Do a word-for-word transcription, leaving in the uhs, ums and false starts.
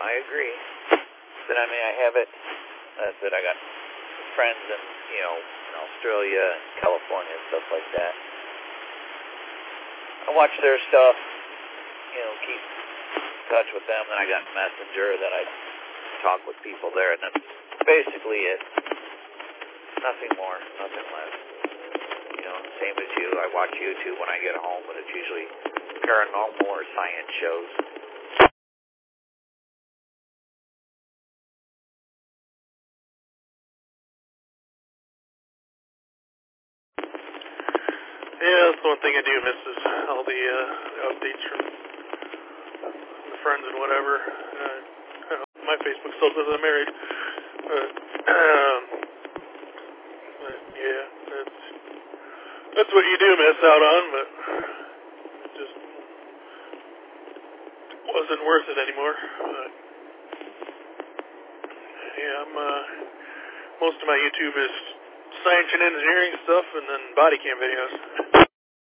I agree. But I mean, I have it. Uh, that I got friends in, you know, in Australia and California and stuff like that. I watch their stuff, you know, keep in touch with them, and I got Messenger that I talk with people there, and that's basically it. Nothing more, nothing less. You know, same as you. I watch YouTube when I get home, but it's usually paranormal or science shows. Yeah, that's the one thing I do miss is all the uh, updates from the friends and whatever. Uh, my Facebook still says I'm married. But, um, but yeah, that's, that's what you do miss out on, but it just wasn't worth it anymore. But, yeah, I'm, uh, most of my YouTube is science and engineering stuff and then body cam videos.